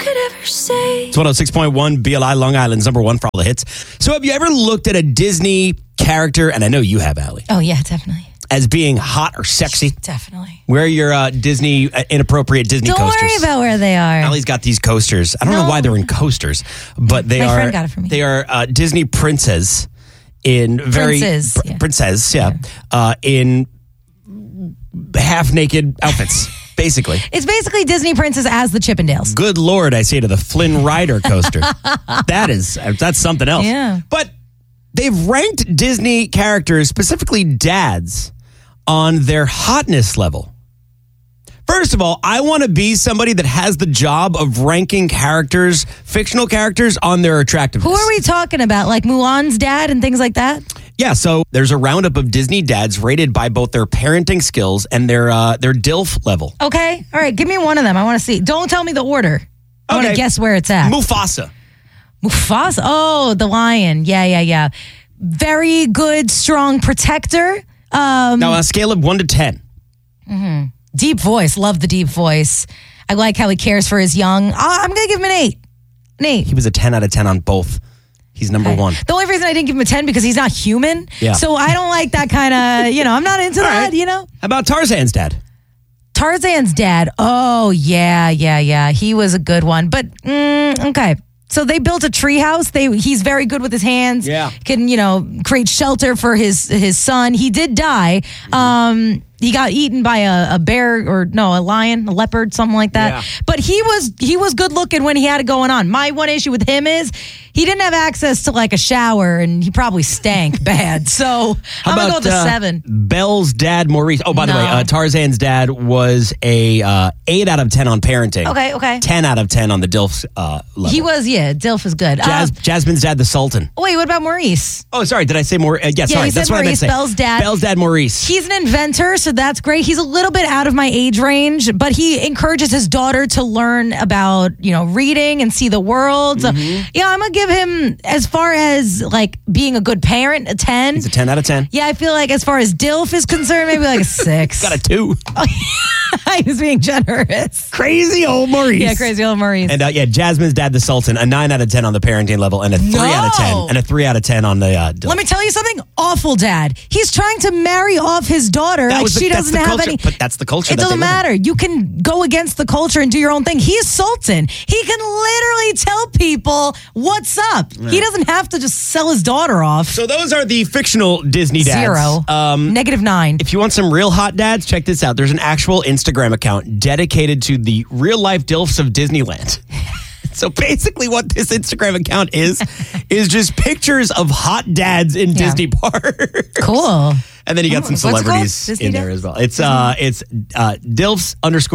could ever say. It's 106.1 BLI, Long Island's number one for all the hits. So have you ever looked at a Disney character, and I know you have, Allie, Oh, yeah, definitely. as being hot or sexy? Definitely. Where are your Disney, inappropriate Disney Don't coasters? worry about where they are. Allie's got these coasters. I don't know why they're in coasters, but they My are. friend got it for me. They are Disney princess in very Princes, yeah. princess, in half naked outfits, basically. It's basically Disney Princess as the Chippendales. Good Lord, I say to the Flynn Rider coaster. That's something else. Yeah. But they've ranked Disney characters, specifically dads, on their hotness level. First of all, I want to be somebody that has the job of ranking characters, fictional characters, on their attractiveness. Who are we talking about? Like Mulan's dad and things like that? Yeah, so there's a roundup of Disney dads rated by both their parenting skills and their DILF level. Okay. All right. Give me one of them. I want to see. Don't tell me the order. I want to guess where it's at. Mufasa. Mufasa. Oh, the lion. Yeah. Very good, strong protector. Now, on a scale of 1 to 10. Deep voice. Love the deep voice. I like how he cares for his young. I'm going to give him an 8. An 8. He was a 10 out of 10 on both. He's number one. The only reason I didn't give him a 10 because he's not human. Yeah. So I don't like that kind of, I'm not into that, right. How about Tarzan's dad? Tarzan's dad. Oh, yeah. He was a good one. But, okay. So they built a treehouse. He's very good with his hands. Yeah. Can, create shelter for his son. He did die. He got eaten by a bear a lion, a leopard, something like that. Yeah. But he was good looking when he had it going on. My one issue with him is he didn't have access to like a shower and he probably stank bad. So I'm going to go with a 7. Belle's dad, Maurice. Oh, by the way, Tarzan's dad was a 8 out of 10 on parenting. Okay. 10 out of 10 on the DILF level. He was, DILF is good. Jasmine's dad, the Sultan. Wait, what about Maurice? Oh, sorry. Did I say more? Sorry. You said That's what Maurice, I meant to say. Belle's dad. Belle's dad, Maurice. He's an inventor, so that's great. He's a little bit out of my age range, but he encourages his daughter to learn about, reading and see the world. So, I'm going to give him, as far as like being a good parent, a 10. He's a 10 out of 10. Yeah, I feel like as far as DILF is concerned, maybe like a 6. Got a 2. I was being generous. Crazy old Maurice. Yeah, crazy old Maurice. And Jasmine's dad, the Sultan, a 9 out of 10 on the parenting level and a 3 out of 10. And a 3 out of 10 on the DILF. Let me tell you something. Awful dad. He's trying to marry off his daughter. She doesn't have any. But that's the culture. It doesn't matter. You can go against the culture and do your own thing. He's Sultan. He can literally tell people what's up. Yeah. He doesn't have to just sell his daughter off. So those are the fictional Disney dads. 0. -9. If you want some real hot dads, check this out. There's an actual Instagram account dedicated to the real life DILFs of Disneyland. So basically what this Instagram account is just pictures of hot dads in Disney parks. Cool. And then you got some celebrities in there as well. It's DILFs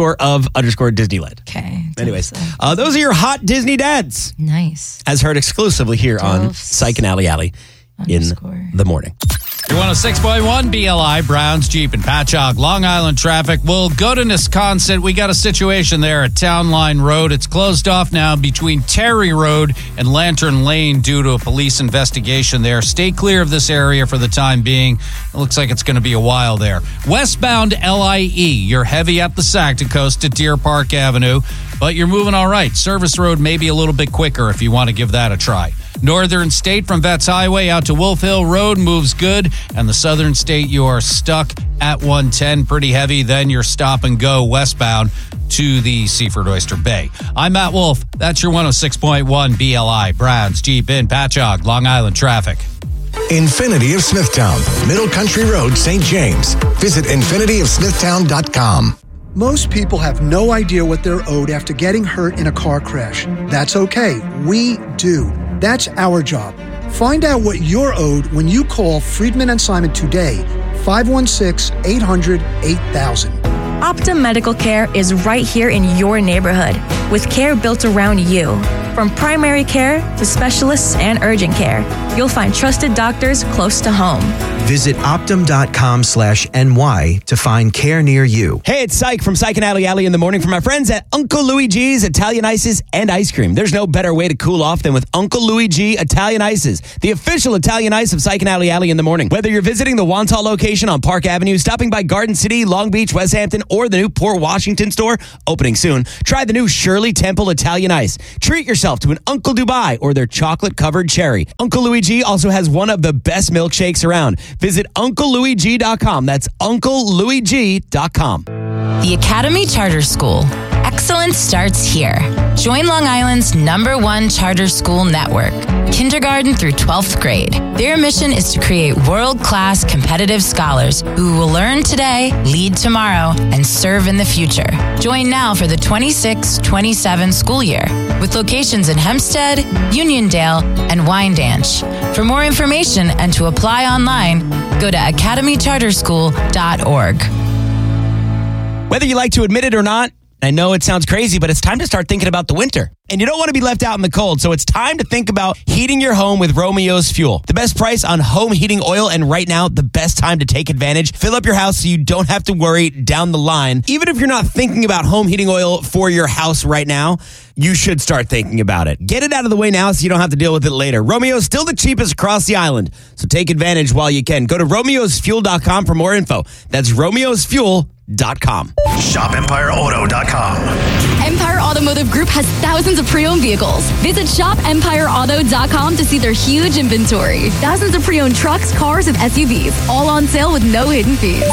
_ Disneyland. Okay. Anyways, those are your hot Disney dads. Nice. As heard exclusively here on Psych and Alley in the morning. You're 106.1 BLI, Browns, Jeep, and Patchogue, Long Island traffic. We'll go to Wisconsin. We got a situation there at Town Line Road. It's closed off now between Terry Road and Lantern Lane due to a police investigation there. Stay clear of this area for the time being. It looks like it's going to be a while there. Westbound LIE, you're heavy up the Sac Coast to Deer Park Avenue, but you're moving all right. Service Road may be a little bit quicker if you want to give that a try. Northern State from Vets Highway out to Wolf Hill Road moves good. And the Southern State, you are stuck at 110, pretty heavy. Then you're stop and go westbound to the Seaford Oyster Bay. I'm Matt Wolf. That's your 106.1 BLI, Browns, Jeep, in Patchogue, Long Island traffic. Infinity of Smithtown, Middle Country Road, St. James. Visit infinityofsmithtown.com. Most people have no idea what they're owed after getting hurt in a car crash. That's okay. We do. That's our job. Find out what you're owed when you call Friedman and Simon today, 516-800-8000. Optum Medical Care is right here in your neighborhood with care built around you. From primary care to specialists and urgent care, you'll find trusted doctors close to home. Visit Optum.com/NY to find care near you. Hey, it's Syke from Syke and Alley in the morning from my friends at Uncle Louie G's Italian Ices and Ice Cream. There's no better way to cool off than with Uncle Louie G Italian Ices, the official Italian ice of Syke and Alley in the morning. Whether you're visiting the Wantagh location on Park Avenue, stopping by Garden City, Long Beach, West Hampton, or the new Port Washington store, opening soon, try the new Shirley Temple Italian Ice. Treat yourself to an Uncle Dubai or their chocolate-covered cherry. Uncle Louie G also has one of the best milkshakes around. Visit UncleLouieG.com. That's UncleLouieG.com. The Academy Charter School. Excellence starts here. Join Long Island's #1 charter school network, kindergarten through 12th grade. Their mission is to create world-class competitive scholars who will learn today, lead tomorrow, and serve in the future. Join now for the 26-27 school year, with locations in Hempstead, Uniondale, and Wyandanch. For more information and to apply online, go to academycharterschool.org. Whether you like to admit it or not, I know it sounds crazy, but it's time to start thinking about the winter. And you don't want to be left out in the cold, so it's time to think about heating your home with Romeo's Fuel. The best price on home heating oil, and right now, the best time to take advantage. Fill up your house so you don't have to worry down the line. Even if you're not thinking about home heating oil for your house right now, you should start thinking about it. Get it out of the way now so you don't have to deal with it later. Romeo's still the cheapest across the island, so take advantage while you can. Go to Romeo'sFuel.com for more info. That's Romeo'sFuel.com. ShopEmpireAuto.com. Empire Automotive Group has thousands of pre-owned vehicles. Visit ShopEmpireAuto.com to see their huge inventory. Thousands of pre-owned trucks, cars, and SUVs, all on sale with no hidden fees.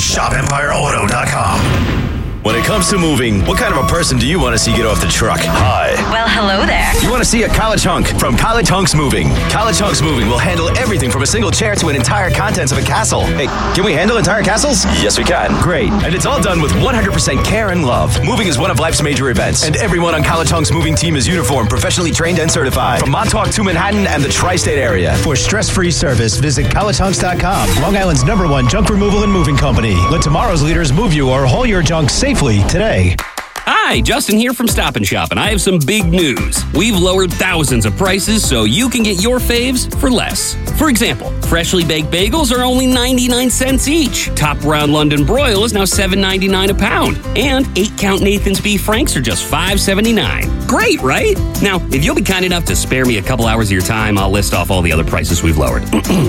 ShopEmpireAuto.com. When it comes to moving, what kind of a person do you want to see get off the truck? Hi. Well, hello there. You want to see a college hunk from College Hunks Moving. College Hunks Moving will handle everything from a single chair to an entire contents of a castle. Hey, can we handle entire castles? Yes, we can. Great. And it's all done with 100% care and love. Moving is one of life's major events, and everyone on College Hunks Moving team is uniformed, professionally trained, and certified. From Montauk to Manhattan and the tri-state area. For stress-free service, visit collegehunks.com. Long Island's #1 junk removal and moving company. Let tomorrow's leaders move you or haul your junk safely today. Hi, Justin here from Stop & Shop, and I have some big news. We've lowered thousands of prices so you can get your faves for less. For example, freshly baked bagels are only 99 cents each. Top round London broil is now $7.99 a pound. And 8-count Nathan's Beef Franks are just $5.79. Great, right? Now, if you'll be kind enough to spare me a couple hours of your time, I'll list off all the other prices we've lowered.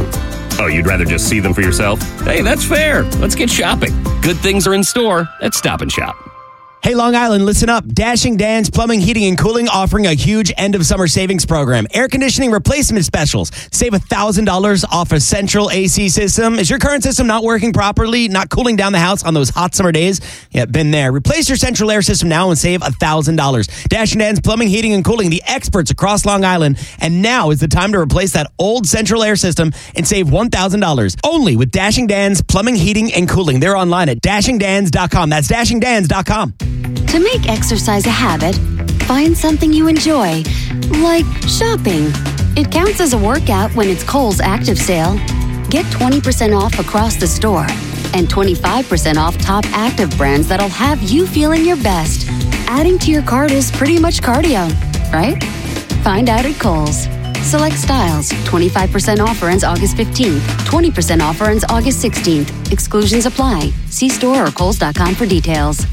Oh, you'd rather just see them for yourself? Hey, that's fair. Let's get shopping. Good things are in store at Stop & Shop. Hey, Long Island, listen up. Dashing Dan's Plumbing, Heating, and Cooling offering a huge end-of-summer savings program. Air conditioning replacement specials. Save $1,000 off a central AC system. Is your current system not working properly, not cooling down the house on those hot summer days? Yeah, been there. Replace your central air system now and save $1,000. Dashing Dan's Plumbing, Heating, and Cooling, the experts across Long Island. And now is the time to replace that old central air system and save $1,000. Only with Dashing Dan's Plumbing, Heating, and Cooling. They're online at dashingdans.com. That's dashingdans.com. To make exercise a habit, find something you enjoy, like shopping. It counts as a workout when it's Kohl's Active Sale. Get 20% off across the store and 25% off top active brands that'll have you feeling your best. Adding to your cart is pretty much cardio, right? Find out at Kohl's. Select styles. 25% offer ends August 15th. 20% offer ends August 16th. Exclusions apply. See store or Kohls.com for details.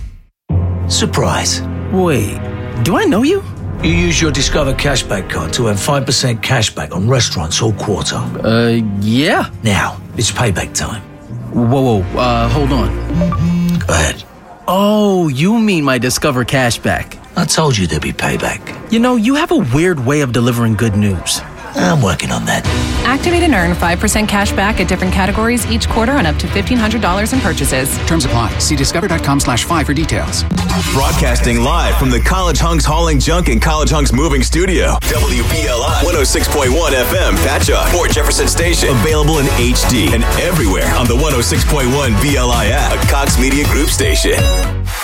Surprise. Wait, do I know you? You use your Discover Cashback card to earn 5% cashback on restaurants all quarter. Yeah. Now, it's payback time. Whoa, hold on. Go ahead. Oh, you mean my Discover Cashback. I told you there'd be payback. You know, you have a weird way of delivering good news. I'm working on that. Activate and earn 5% cash back at different categories each quarter on up to $1,500 in purchases. Terms apply. See discover.com/5 for details. Broadcasting live from the College Hunks Hauling Junk and College Hunks Moving Studio. WBLI 106.1 FM, Patchogue, Fort Jefferson Station. Available in HD and everywhere on the 106.1 BLI app, a Cox Media Group station.